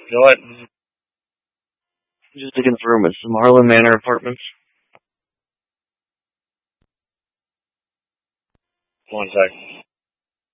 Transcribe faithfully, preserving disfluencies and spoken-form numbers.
You know what? Just to confirm, it's the Marlin Manor Apartments. One sec.